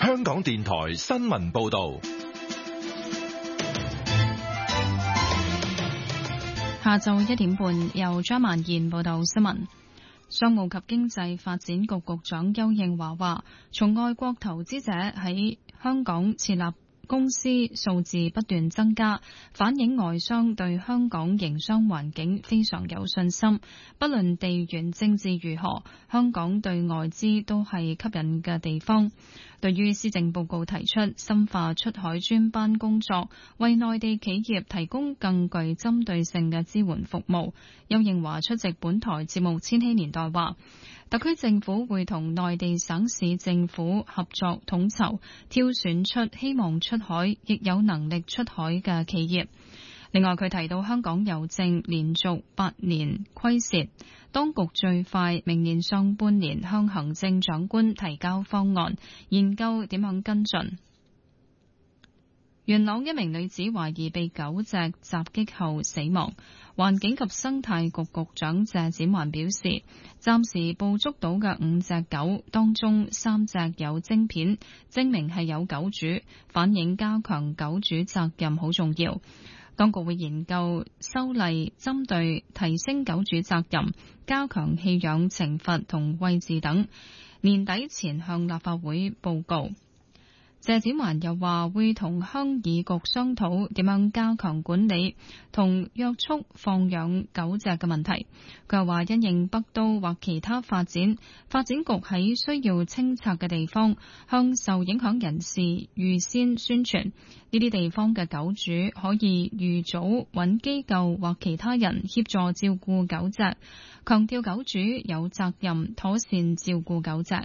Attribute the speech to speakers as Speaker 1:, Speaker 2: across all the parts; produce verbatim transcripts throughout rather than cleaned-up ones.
Speaker 1: 香港電台新聞報道。
Speaker 2: 下晝一點半，由張曼燕報道新聞。商務及經濟發展局局長邱應華話，從外國投資者喺香港設立公司數字不斷增加，反映外商對香港營商環境非常有信心。不論地緣政治如何，香港對外資都係吸引嘅地方。對於施政報告提出深化出海專班工作，為內地企業提供更具針對性嘅支援服務，邱應華出席本台節目《千禧年代》話，特區政府會同內地省市政府合作統籌，挑選出希望出海亦有能力出海嘅企業。另外，佢提到香港郵政連續八年虧蝕，當局最快明年上半年向行政長官提交方案，研究點樣跟進。元朗一名女子懷疑被狗隻襲擊後死亡，環境及生態局局長謝展寰表示，暫時捕捉到嘅五隻狗當中三隻有晶片，證明係有狗主，反映加強狗主責任好重要。當局會研究修例，針對提升狗主責任、加強棄養懲罰同位置等，年底前向立法會報告。謝展寰又話會同鄉議局商討點樣加強管理同約束放養狗隻嘅問題。佢又話因應北都或其他發展，發展局喺需要清拆嘅地方向受影響人士預先宣傳，呢啲地方嘅狗主可以預早揾機構或其他人協助照顧狗隻，強調狗主有責任妥善照顧狗隻。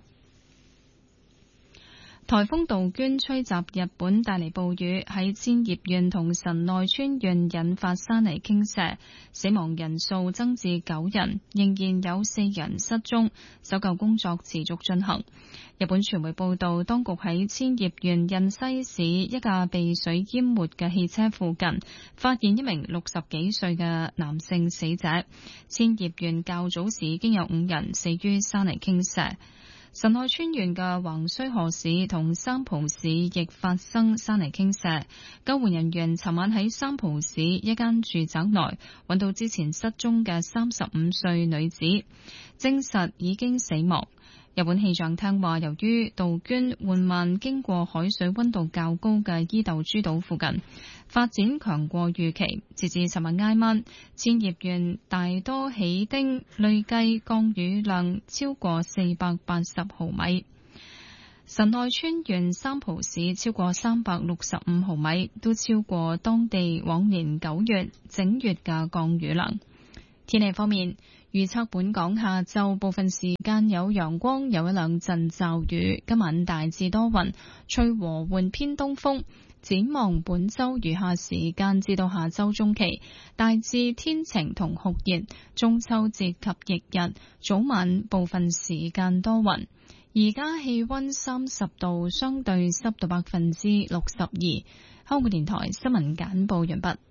Speaker 2: 颱風杜鵑吹襲日本，帶嚟暴雨，喺千葉縣同神奈川縣引發山泥傾瀉，死亡人數增至九人，仍然有四人失蹤，搜救工作持續進行。日本傳媒報道，當局喺千葉縣印西市一架被水淹沒嘅汽車附近，發現一名六十幾歲嘅男性死者。千葉縣較早時已經有五人死於山泥傾瀉。神奈川縣嘅橫須賀市同三浦市亦發生山泥傾瀉，救援人員尋晚喺三浦市一間住宅內揾到之前失蹤嘅三十五歲女子，證實已經死亡。日本氣象廳話，由於杜鵑緩慢經過海水溫度較高嘅伊豆諸島附近，發展強過預期。截至尋日挨晚，千葉縣大多喜町累計降雨量超過四百八十毫米，神奈川縣三浦市超過三百六十五毫米，都超過當地往年九月整月嘅降雨量。天氣方面，預測本港下晝部分時間有陽光，有一兩陣驟雨。今晚大致多雲，吹和緩偏東風。展望本週餘下時間至到下週中期，大致天晴同酷熱。中秋節及翌日早晚部分時間多雲。而家氣溫三十度，相對濕度百分之六十二。香港電台新聞簡報完畢。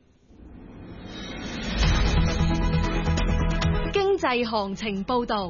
Speaker 3: 經濟行情報道，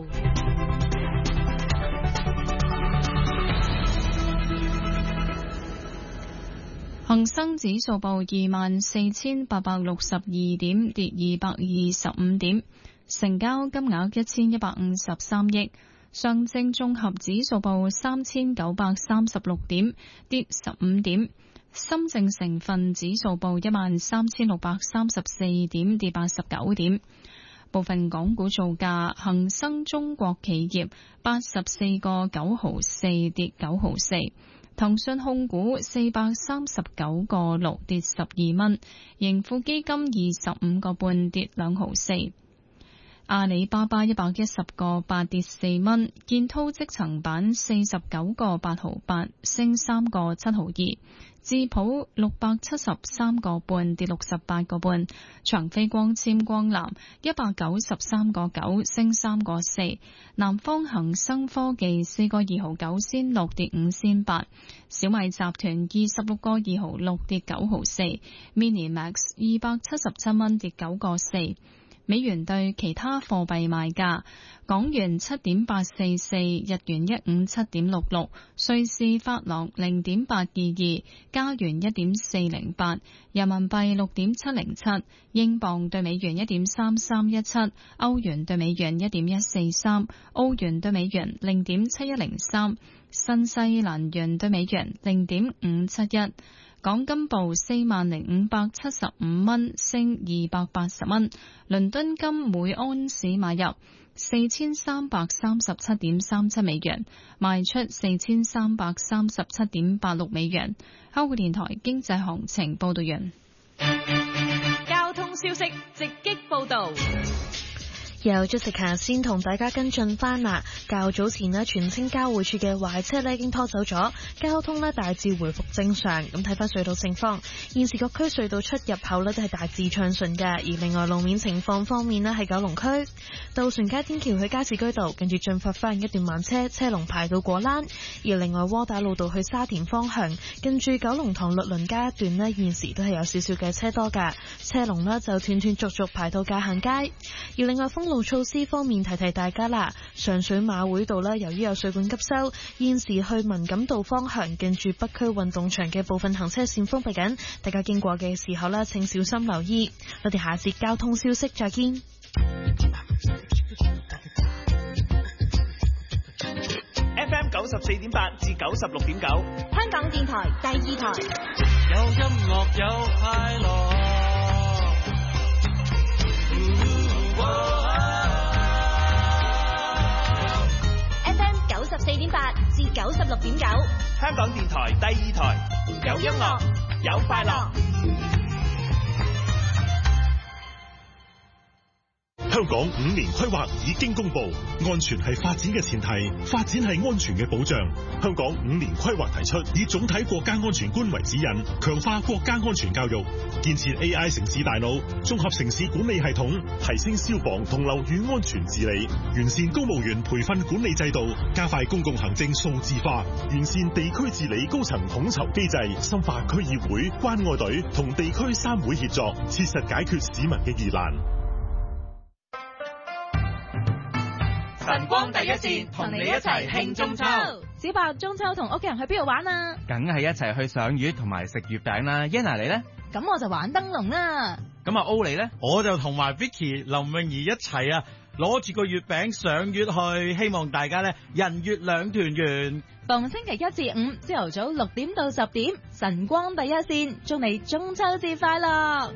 Speaker 2: 恒生指數報二萬四千八百六十二點，跌二百二十五點，成交金額一千一百五十三億。上證綜合指數報三千九百三十六點，跌十五點。深證成分指數報一萬三千六百三十四點，跌八十九點。部分港股造價，恒生中國企業八十四個九毫四，跌九毫四；騰訊控股四百三十九個六，跌十二蚊；盈富基金二十五個半，跌兩毫四；阿里巴巴一百一十個八，跌四蚊；建滔積層板四十九個八毫八，升三個七毫二。智普六百七十三個半，跌六十八個半；長飛光纖光纜一百九十三個九，升三個四；南方恒生科技四個二毫九仙六，跌五仙八；小米集團二十六個二毫六，跌九毫四；Mini Max 二百七十七蚊，跌九個四； 美元對其他貨幣賣價：港元七點八四四，日元一五七點六六，瑞士法郎零點八二二，加元一點四零八，人民幣六點七零七，英鎊對美元一點三三一七，歐元對美元一點一四三，澳元對美元零點七一零三，新西蘭元對美元零點五七一。港金報四萬零五百七十五蚊，升二百八十蚊。倫敦金每安士買入四千三百三十七點三七美元，賣出四千三百三十七點八六美元。香港電台經濟行情報道完。
Speaker 3: 交通消息直擊報道。
Speaker 4: 由 Jessica 先同大家跟進翻啦。較早前呢，荃青交匯處嘅壞車呢已經拖走咗，交通呢大致回復正常。咁睇翻隧道情況，現時各區隧道出入口呢都係大致暢順嘅。而另外路面情況方面呢，係九龍區渡船街天橋去加士居道，跟住進發翻一段慢車，車龍排到果欄。而另外窩打老道去沙田方向，跟住九龍塘律倫街一段呢，現時都係有少少嘅車多㗎，車龍呢就斷斷續續排到界限街。而另外封路措施方面，提提大家啦，上水馬會道呢，由於有水管急修，現時去文錦道方向近住北區運動場嘅部分行車線封閉緊，大家經過嘅時候呢，請小心留意。我哋下節交通消息再見。
Speaker 5: F M 九十四點八至九十六點九，
Speaker 3: 香港電台第二台。
Speaker 6: 有音樂有快樂。
Speaker 3: F M 九十四點八至九十六點九，
Speaker 5: 香港電台第二台，有音樂，有快樂。
Speaker 7: 香港五年規劃已經公布，安全係發展嘅前提，發展係安全嘅保障。香港五年規劃提出，以總體國家安全觀為指引，強化國家安全教育，建設 A I 城市大腦，綜合城市管理系統，提升消防同樓宇安全治理，完善公務員培訓管理制度，加快公共行政數字化，完善地區治理高層統籌機制，深化區議會、關愛隊同地區三會協作，切實解決市民嘅疑難。
Speaker 1: 晨光第一線同你一齊慶中秋。
Speaker 3: 小白中秋同屋企人去邊度玩啊？
Speaker 8: 梗係一齊去賞月同埋食月餅啦。Yana 你呢？
Speaker 3: 咁我就玩燈籠啦。
Speaker 8: 咁啊 O 你呢？
Speaker 9: 我就同埋 Vicky 林詠儀一齊啊，攞住個月餅賞月去，希望大家呢人月兩團圓。
Speaker 3: 逢星期一至五朝頭早六點到十點，晨光第一線，祝你中秋節快樂。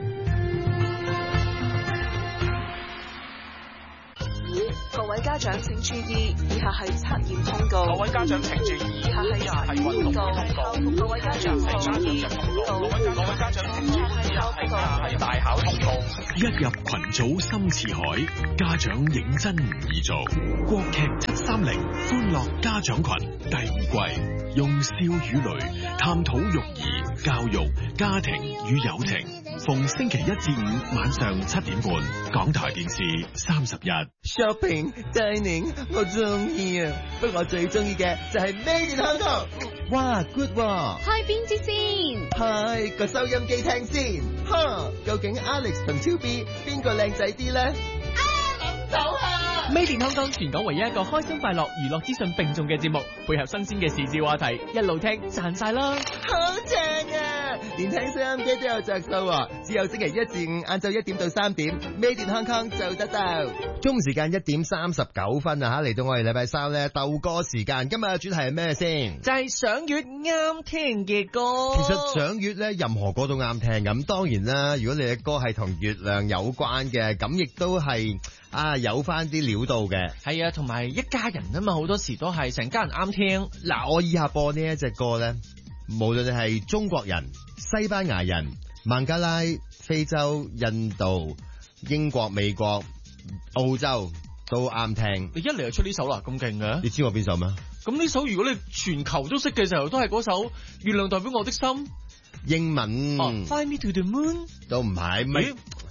Speaker 10: 各位家長請注意，以下係測驗通告。
Speaker 5: 各位家長請注意，
Speaker 10: 以下係運動通告。各位家長請注意，
Speaker 5: 各位家長請注意，以下係大考通告。
Speaker 7: 一入群組深似海，家長認真唔易做。國劇七三零歡樂家長群第五季，用笑與淚探討育兒、教育、家庭與友情。逢星期一至五晚上七點半，港台電視三十一。
Speaker 11: Shopping dining 我中意啊，不過我最中意嘅就係 Made in Hong Kong。哇 good 喎！
Speaker 3: 開邊支先？
Speaker 11: 開個收音機聽先。哈，究竟 Alex 同 Two B 邊個靚仔啲咧？
Speaker 3: 啊，諗到啊！
Speaker 12: Made in Hong Kong 全港唯一一個開心快樂娛樂資訊並重嘅節目，配合新鮮嘅時事話題，一路聽賺晒啦！
Speaker 11: 好正啊！連聽收音機都有着數喎，只有星期一至五晏晝一點到三點 ，Made in Hong Kong 做得到。中午時間一點三十九分啊！吓，嚟到我哋禮拜三咧鬥歌時間，今日嘅主題係咩先？
Speaker 12: 就係賞月啱聽嘅歌。
Speaker 11: 其實賞月咧，任何歌都啱聽。咁當然啦，如果你嘅歌係同月亮有關嘅，咁亦都係啊有翻啲料到嘅。
Speaker 12: 係啊，同埋一家人啊嘛，好多時都係成家人啱聽。
Speaker 11: 嗱，我以下播呢一隻歌咧，無論你係中國人、西班牙人、孟加拉、非洲、印度、英國、美國、澳洲都啱聽。
Speaker 12: 你一嚟就出呢首啦，咁勁嘅？
Speaker 11: 你知我邊首咩？
Speaker 12: 咁呢首如果你全球都識嘅時候，都係嗰首《月亮代表我的心》。
Speaker 11: 英文、
Speaker 12: oh, Fly Me to the Moon
Speaker 11: 都唔係，咪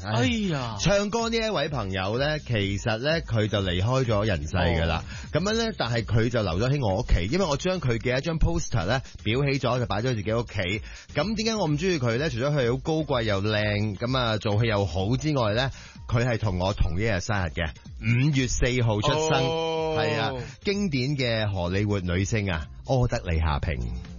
Speaker 9: 哎呀，
Speaker 11: 唱歌呢一位朋友咧，其實咧佢就離開咗人世噶啦。咁、哦、樣咧，但係佢就留咗喺我屋企，因為我將佢嘅一張 poster 咧裱起咗，就擺咗喺自己屋企。咁點解我唔中意佢咧？除咗佢好高貴又靚，咁啊做戲又好之外咧，佢係同我同一日生日嘅，五月四號出生，係、哦、啊，經典嘅荷里活女星啊，柯德莉夏萍。